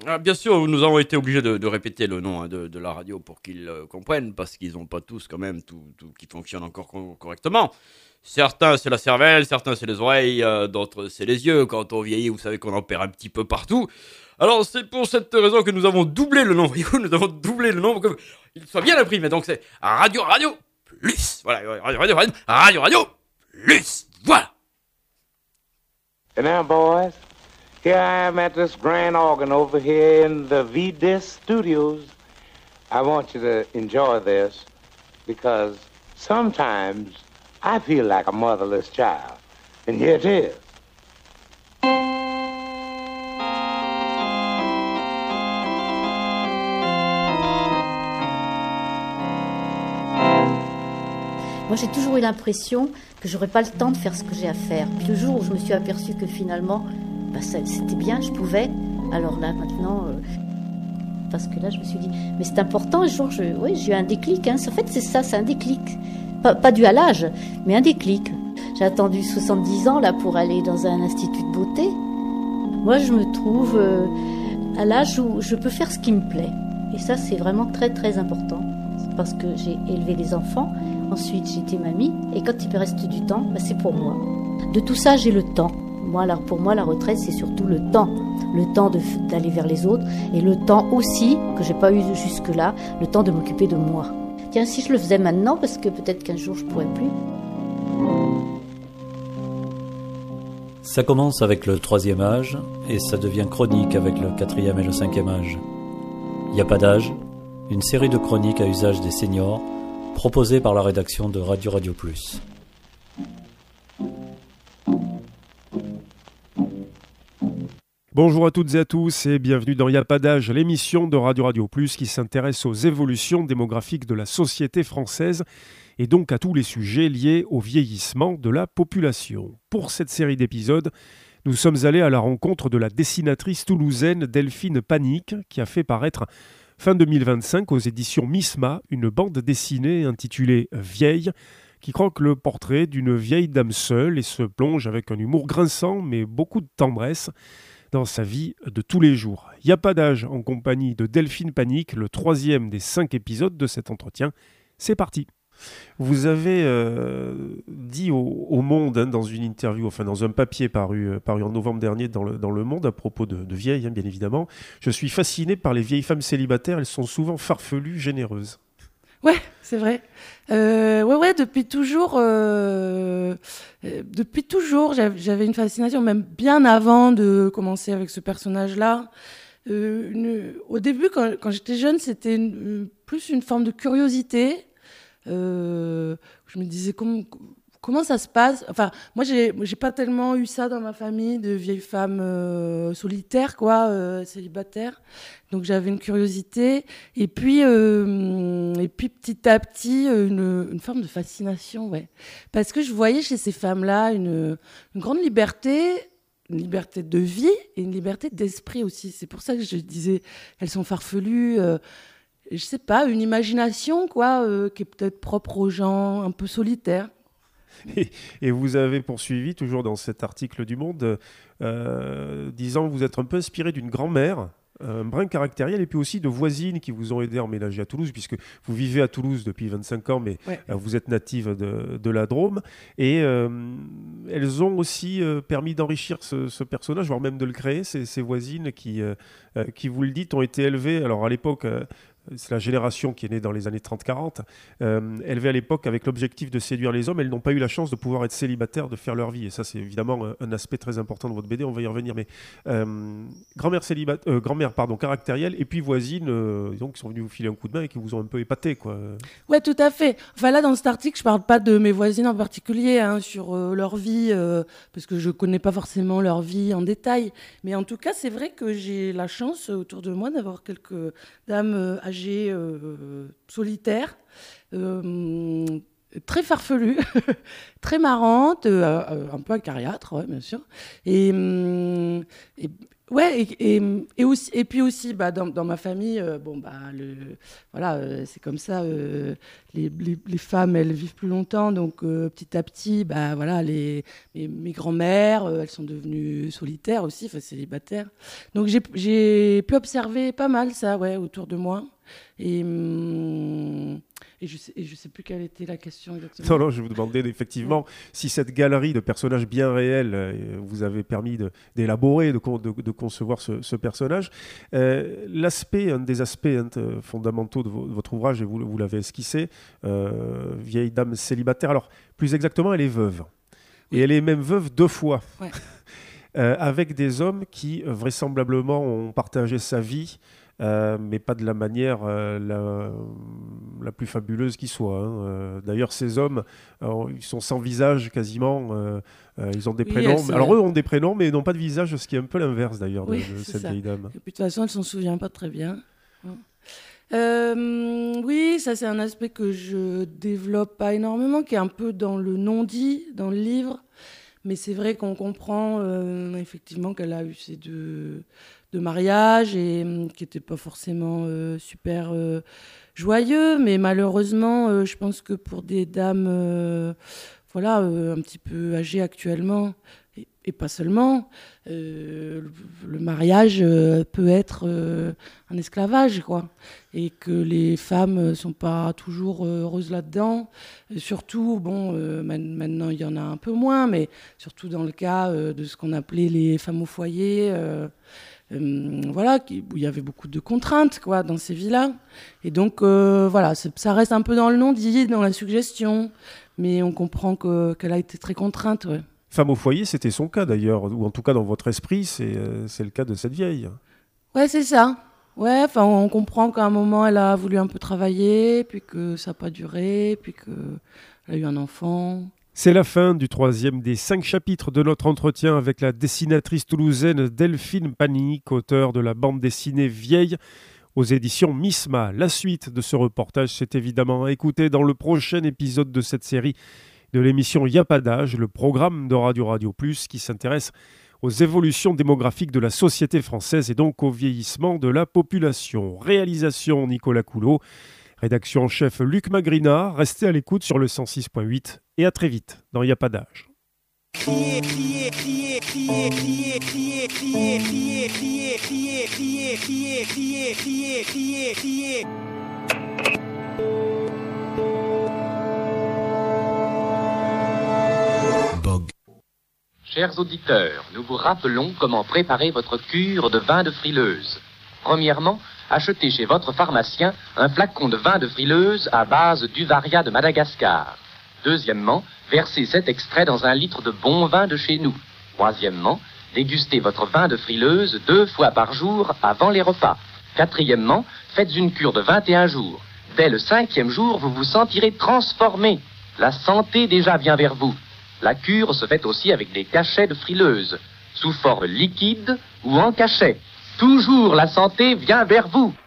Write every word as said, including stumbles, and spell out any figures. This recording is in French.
Ah, bien sûr, nous avons été obligés de, de répéter le nom hein, de, de la radio pour qu'ils euh, comprennent, parce qu'ils n'ont pas tous quand même tout, tout qui fonctionne encore co- correctement. Certains c'est la cervelle, certains c'est les oreilles, euh, d'autres c'est les yeux. Quand on vieillit, vous savez qu'on en perd un petit peu partout. Alors c'est pour cette raison que nous avons doublé le nom. Voyez-vous, nous avons doublé le nom pour qu'il soit bien imprimé. Donc c'est Radio Radio Plus. Voilà, Radio Radio Radio Radio, Radio Plus. Voilà. And now, boys, here I am at this grand organ over here in the V-Disc Studios. I want you to enjoy this because sometimes I feel like a motherless child. And here it is. Moi, j'ai toujours eu l'impression que j'aurais pas le temps de faire ce que j'ai à faire. Puis le jour où je me suis aperçue que finalement, bah, ça, c'était bien, je pouvais. Alors là, maintenant, euh, parce que là, je me suis dit, mais c'est important. Un jour, je, oui, j'ai eu un déclic. Hein. En fait, c'est ça, c'est un déclic. Pas, pas dû à l'âge, mais un déclic. J'ai attendu soixante-dix ans là pour aller dans un institut de beauté. Moi, je me trouve euh, à l'âge où je peux faire ce qui me plaît. Et ça, c'est vraiment très, très important. Parce que j'ai élevé des enfants. Ensuite, j'étais mamie. Et quand il me reste du temps, bah, c'est pour moi. De tout ça, j'ai le temps. Moi, là, pour moi, la retraite, c'est surtout le temps. Le temps de, d'aller vers les autres. Et le temps aussi, que j'ai pas eu jusque-là, le temps de m'occuper de moi. Tiens, si je le faisais maintenant, parce que peut-être qu'un jour, je pourrais plus. Ça commence avec le troisième âge et ça devient chronique avec le quatrième et le cinquième âge. Il n'y a pas d'âge, une série de chroniques à usage des seniors proposée par la rédaction de Radio Radio Plus. Bonjour à toutes et à tous et bienvenue dans Y a pas d'âge, l'émission de Radio Radio Plus qui s'intéresse aux évolutions démographiques de la société française et donc à tous les sujets liés au vieillissement de la population. Pour cette série d'épisodes, nous sommes allés à la rencontre de la dessinatrice toulousaine Delphine Panique qui a fait paraître fin deux mille vingt-cinq aux éditions Misma une bande dessinée intitulée « Vieille » qui croque le portrait d'une vieille dame seule et se plonge avec un humour grinçant mais beaucoup de tendresse dans sa vie de tous les jours. Y a pas d'âge en compagnie de Delphine Panique, le troisième des cinq épisodes de cet entretien. C'est parti. Vous avez euh, dit au, au Monde, hein, dans une interview, enfin dans un papier paru, euh, paru en novembre dernier dans le, dans le Monde, à propos de, de vieilles, hein, bien évidemment, « Je suis fasciné par les vieilles femmes célibataires, elles sont souvent farfelues, généreuses. » Ouais, c'est vrai. Euh, ouais, ouais, depuis toujours, euh, euh, depuis toujours, j'avais, j'avais une fascination, même bien avant de commencer avec ce personnage-là. Euh, une, au début, quand, quand j'étais jeune, c'était une, plus une forme de curiosité. Euh, je me disais comment, comment ça se passe. Enfin, moi, j'ai, j'ai pas tellement eu ça dans ma famille de vieilles femmes euh, solitaires, quoi, euh, célibataires. Donc j'avais une curiosité et puis euh, et puis petit à petit une, une forme de fascination, ouais, parce que je voyais chez ces femmes-là une, une grande liberté. Une liberté de vie et une liberté d'esprit aussi. C'est pour ça que je disais elles sont farfelues. Euh, je sais pas, une imagination quoi, euh, qui est peut-être propre aux gens un peu solitaires. Et, et vous avez poursuivi, toujours dans cet article du Monde, euh, disant que vous êtes un peu inspiré d'une grand-mère, un brin caractériel, et puis aussi de voisines qui vous ont aidé à emménager à Toulouse, puisque vous vivez à Toulouse depuis vingt-cinq ans, mais ouais. euh, vous êtes native de, de la Drôme. Et euh, elles ont aussi euh, permis d'enrichir ce, ce personnage, voire même de le créer, ces, ces voisines qui, euh, euh, qui, vous le dites, ont été élevées. Alors à l'époque... Euh, c'est la génération qui est née dans les années trente quarante, euh, élevée à l'époque avec l'objectif de séduire les hommes. Elles n'ont pas eu la chance de pouvoir être célibataires, de faire leur vie. Et ça, c'est évidemment un, un aspect très important de votre B D, on va y revenir. Mais euh, grand-mère, célibat- euh, grand-mère pardon, caractérielle, et puis voisines euh, disons, qui sont venues vous filer un coup de main et qui vous ont un peu épaté, quoi. Ouais, tout à fait. Enfin là, dans cet article, je parle pas de mes voisines en particulier, hein, sur euh, leur vie, euh, parce que je connais pas forcément leur vie en détail. Mais en tout cas, c'est vrai que j'ai la chance autour de moi d'avoir quelques dames euh, âgées, Euh, solitaire, euh, très farfelue, très marrante, euh, un peu acariâtre, ouais, bien sûr. Et, euh, et, Ouais, et, et, et, aussi, et puis aussi, bah, dans, dans ma famille, euh, bon, bah, le, voilà, euh, c'est comme ça, euh, les, les, les femmes, elles vivent plus longtemps, donc euh, petit à petit, bah, voilà, les, mes, mes grands-mères, euh, elles sont devenues solitaires aussi, enfin, célibataires. Donc j'ai, j'ai pu observer pas mal ça, ouais, autour de moi. Et, hum, et je sais, et je sais plus quelle était la question exactement. Non, non, je vous demandais effectivement ouais. si cette galerie de personnages bien réels euh, vous avait permis de, d'élaborer, de, de, de concevoir ce, ce personnage. Euh, l'aspect, un des aspects hein, fondamentaux de, vo- de votre ouvrage, et vous, vous l'avez esquissé, euh, vieille dame célibataire. Alors, plus exactement, elle est veuve. Oui. Et elle est même veuve deux fois. Ouais. euh, avec des hommes qui, euh, vraisemblablement, ont partagé sa vie. Euh, mais pas de la manière euh, la, la plus fabuleuse qui soit. Hein. Euh, d'ailleurs, ces hommes, alors, ils sont sans visage quasiment. Euh, euh, ils ont des oui, prénoms. Mais, alors eux ont des prénoms, mais ils n'ont pas de visage, ce qui est un peu l'inverse d'ailleurs oui, de, de cette ça. vieille dame. Et puis de toute façon, elle s'en souvient pas très bien. Euh, oui, ça c'est un aspect que je développe pas énormément, qui est un peu dans le non-dit, dans le livre. Mais c'est vrai qu'on comprend euh, effectivement qu'elle a eu ces deux, deux mariages et euh, qui n'étaient pas forcément euh, super euh, joyeux. Mais malheureusement, euh, je pense que pour des dames euh, voilà, euh, un petit peu âgées actuellement, et, et pas seulement, euh, le, le mariage euh, peut être euh, un esclavage, quoi. Et que les femmes ne sont pas toujours heureuses là-dedans. Et surtout, bon, euh, maintenant il y en a un peu moins, mais surtout dans le cas euh, de ce qu'on appelait les femmes au foyer, euh, euh, voilà, qui, où il y avait beaucoup de contraintes, quoi, dans ces vies-là. Et donc, euh, voilà, ça reste un peu dans le non-dit, dans la suggestion, mais on comprend que, qu'elle a été très contrainte, ouais. Femme au foyer, c'était son cas d'ailleurs, ou en tout cas dans votre esprit, c'est, euh, c'est le cas de cette vieille. Ouais, c'est ça. Ouais, enfin, on comprend qu'à un moment, elle a voulu un peu travailler, puis que ça n'a pas duré, puis qu'elle a eu un enfant. C'est la fin du troisième des cinq chapitres de notre entretien avec la dessinatrice toulousaine Delphine Paninic, auteure de la bande dessinée Vieille aux éditions Misma. La suite de ce reportage, c'est évidemment à écouter dans le prochain épisode de cette série de l'émission Y'a pas d'âge, le programme de Radio Radio Plus qui s'intéresse aux évolutions démographiques de la société française et donc au vieillissement de la population. Réalisation Nicolas Coulot, rédaction en chef Luc Magrinard. Restez à l'écoute sur le cent six point huit et à très vite dans Y'a pas d'âge. Crier, crier, crier, crier, crier, crier, crier, crier, crier, crier, crier, crier, crier, crier, crier, crier. Chers auditeurs, nous vous rappelons comment préparer votre cure de vin de frileuse. Premièrement, achetez chez votre pharmacien un flacon de vin de frileuse à base d'Uvaria de Madagascar. Deuxièmement, versez cet extrait dans un litre de bon vin de chez nous. Troisièmement, dégustez votre vin de frileuse deux fois par jour avant les repas. Quatrièmement, faites une cure de vingt et un jours. Dès le cinquième jour, vous vous sentirez transformé. La santé déjà vient vers vous. La cure se fait aussi avec des cachets de frileuse, sous forme liquide ou en cachet. Toujours la santé vient vers vous.